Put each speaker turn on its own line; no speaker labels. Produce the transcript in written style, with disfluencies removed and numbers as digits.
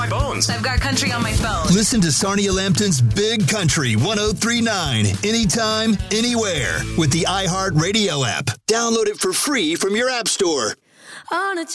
My bones.
I've got country on my phone.
Listen to Sarnia Lampton's Big Country 103.9 anytime, anywhere with the iHeartRadio app. Download it for free from your app store.
On a